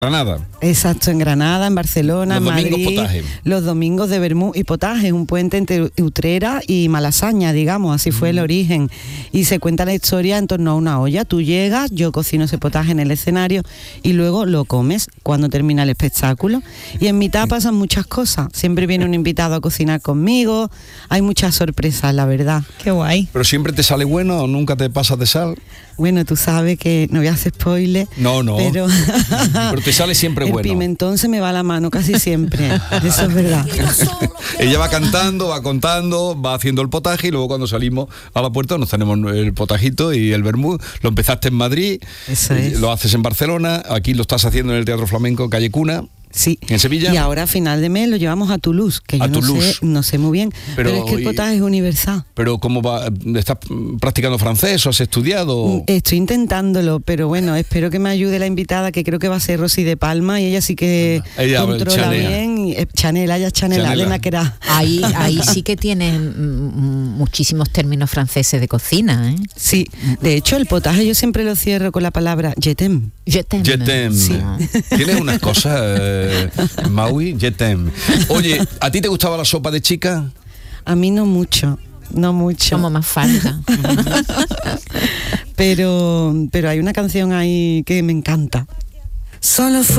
Granada. Exacto, en Granada, en Barcelona, en Madrid. Los domingos potaje. Los domingos de vermú y potaje, un puente entre Utrera y Malasaña, digamos, así fue el origen. Y se cuenta la historia en torno a una olla. Tú llegas, yo cocino ese potaje en el escenario y luego lo comes cuando termina el espectáculo. Y en mitad pasan muchas cosas. Siempre viene un invitado a cocinar conmigo. Hay muchas sorpresas, la verdad. Qué guay. ¿Pero siempre te sale bueno o nunca te pasas de sal? Bueno, tú sabes que no voy a hacer spoiler. No. Pero te sale siempre el bueno. pimentón se me va la mano casi siempre. Eso es verdad. Ella va cantando, va contando, va haciendo el potaje y luego cuando salimos a la puerta nos tenemos el potajito y el vermú. Lo empezaste en Madrid, Eso es. Lo haces en Barcelona, aquí lo estás haciendo en el Teatro Flamenco Calle Cuna. Sí. ¿En Sevilla? Y ahora a final de mes lo llevamos a Toulouse, que yo no sé muy bien, pero es que el potaje es universal. Pero ¿cómo va? ¿Estás practicando francés o has estudiado? Estoy intentándolo, pero bueno, espero que me ayude la invitada, que creo que va a ser Rosy de Palma, y ella sí que controla bien. Chanela, Elena Querá. Ahí sí que tienen muchísimos términos franceses de cocina, ¿eh? Sí, de hecho el potaje yo siempre lo cierro con la palabra je t'aime. Je t'aime. Je t'aime. Sí. Tienes unas cosas, Maui, je t'aime. Oye, ¿a ti te gustaba la sopa de chica? A mí no mucho. Como más falta. pero hay una canción ahí que me encanta. Solo fue